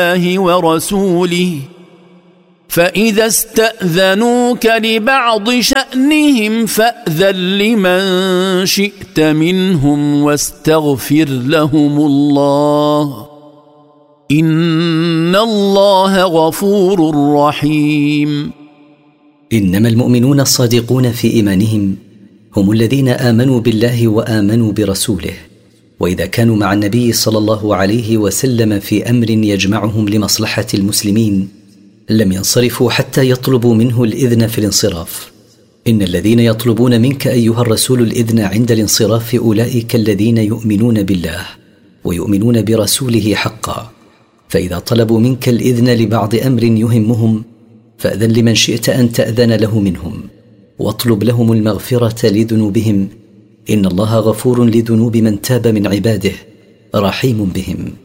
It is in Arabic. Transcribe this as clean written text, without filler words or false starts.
الله ورسوله فإذا استأذنوك لبعض شأنهم فأذن لمن شئت منهم واستغفر لهم الله إن الله غفور رحيم. إنما المؤمنون الصادقون في إيمانهم هم الذين آمنوا بالله وآمنوا برسوله، وإذا كانوا مع النبي صلى الله عليه وسلم في أمر يجمعهم لمصلحة المسلمين لم ينصرفوا حتى يطلبوا منه الإذن في الانصراف. إن الذين يطلبون منك أيها الرسول الإذن عند الانصراف أولئك الذين يؤمنون بالله ويؤمنون برسوله حقا، فإذا طلبوا منك الإذن لبعض أمر يهمهم فأذن لمن شئت أن تأذن له منهم، واطلب لهم المغفرة لذنوبهم، إن الله غفور لذنوب من تاب من عباده رحيم بهم.